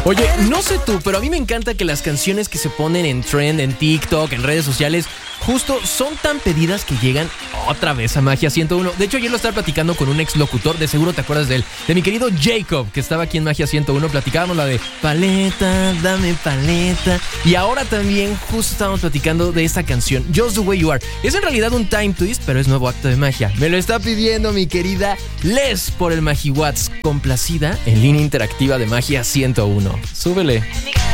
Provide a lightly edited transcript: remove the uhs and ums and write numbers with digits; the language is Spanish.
Oye, no sé tú, pero a mí me encanta que las canciones que se ponen en trend, en TikTok, en redes sociales, justo son tan pedidas que llegan otra vez a Magia 101. De hecho, ayer lo estaba platicando con un ex locutor, de seguro te acuerdas de él, de mi querido Jacob, que estaba aquí en Magia 101. Platicábamos la de paleta, dame paleta. Y ahora también justo estábamos platicando de esta canción, Just the Way You Are. Es en realidad un time twist, pero es nuevo acto de magia. Me lo está pidiendo mi querida Les por el MagiWatts, complacida en línea interactiva de Magia 101. Súbele.